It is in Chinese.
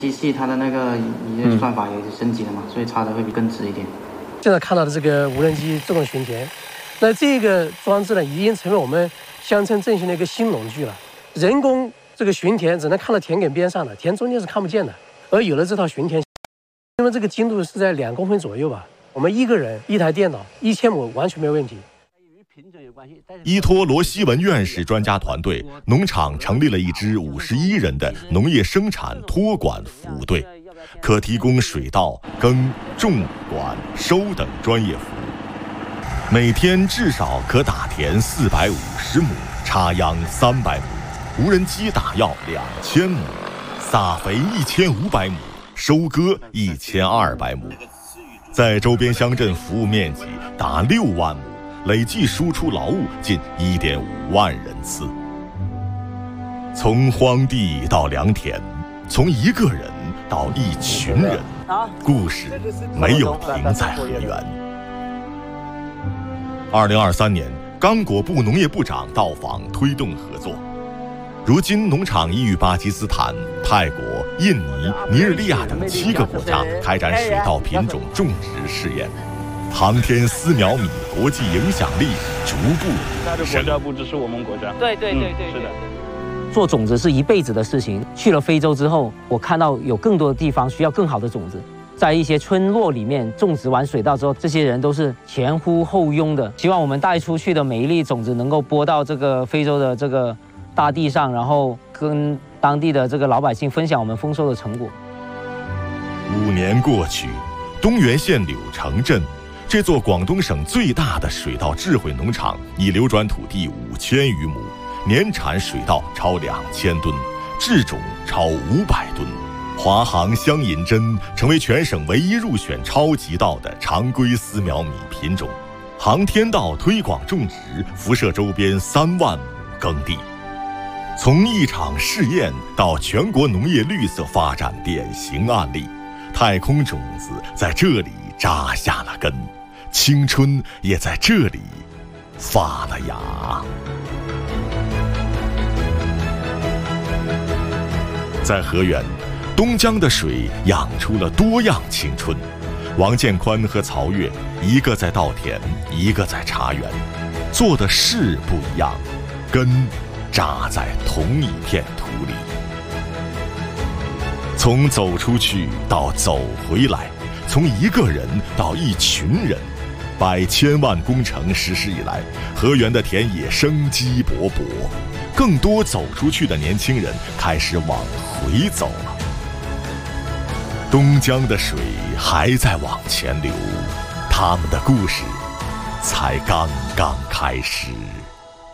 机器它的那个一些算法也是升级了嘛，所以插的会更直一点。 现在看到的这个无人机自动巡田，那这个装置呢，已经成为我们乡村振兴的一个新农具了。人工这个巡田只能看到田埂边上的，田中间是看不见的。而有了这套巡田，因为这个精度是在2公分左右吧，我们一个人一台电脑1000亩完全没有问题。 依托罗希文院士专家团队，农场成立了一支51人的农业生产托管服务队，可提供水稻、耕、种、管、收等专业服务。每天至少可打田450亩，插秧300亩，无人机打药2000亩，撒肥1500亩，收割1200亩。在周边乡镇服务面积达6万亩。累计输出劳务近1.5万人次。从荒地到良田，从一个人到一群人，故事没有停在河源。2023年，刚果部农业部长到访推动合作。如今，农场已与巴基斯坦、泰国、印尼、尼日利亚等7个国家开展水稻品种种植试验。航天4秒米国际影响力逐步他的国家不只是我们国家。 对， 是的。 做种子是一辈子的事情。去了非洲之后，我看到有更多的地方需要更好的种子。在一些村落里面种植完水稻之后，这些人都是前呼后拥的，希望我们带出去的每一粒种子能够播到这个非洲的这个大地上，然后跟当地的这个老百姓分享我们丰收的成果。 5年过去，东源县柳城镇。这座广东省最大的水稻智慧农场已流转土地5000余亩，年产水稻超2000吨，制种超500吨。华航香银针成为全省唯一入选超级稻的常规4秒米品种。航天稻推广种植，辐射周边3万亩耕地。从一场试验到全国农业绿色发展典型案例，太空种子在这里扎下了根。青春也在这里发了芽。在河源，东江的水养出了多样青春。王建宽和曹越，一个在稻田，一个在茶园，做的事不一样，根扎在同一片土里。从走出去到走回来，从一个人到一群人。100千万工程实施以来，河源的田野生机勃勃，更多走出去的年轻人开始往回走了。东江的水还在往前流，他们的故事才刚刚开始。